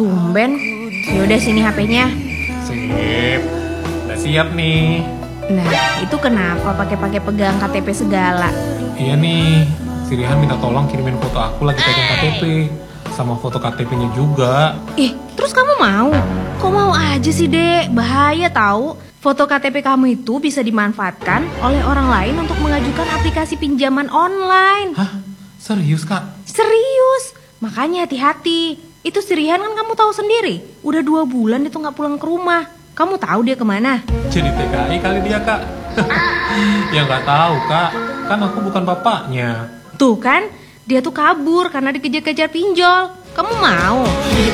Tumben. Yaudah sini HP-nya. Sip, udah siap nih. Nah, itu kenapa pakai pegang KTP segala? Iya nih, si Rihan minta tolong kirimin foto aku lagi pegang KTP. Sama foto KTP-nya juga. Terus kamu mau? Kok mau aja sih, Dek? Bahaya tahu. Foto KTP kamu itu bisa dimanfaatkan oleh orang lain untuk mengajukan aplikasi pinjaman online. Hah? Serius, Kak? Serius? Makanya hati-hati. Itu si Rihan kan kamu tahu sendiri. Udah 2 bulan itu nggak pulang ke rumah. Kamu tahu dia kemana? Jadi TKI kali dia, Kak. Ya nggak tahu, Kak. Kan aku bukan bapaknya. Tuh kan, dia tuh kabur karena dikejar-kejar pinjol. Kamu mau